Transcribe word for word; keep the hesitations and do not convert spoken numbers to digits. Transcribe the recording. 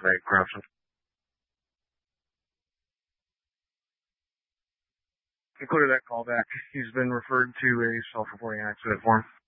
today, corruption. Included that callback. He's been referred to a self-reporting accident form.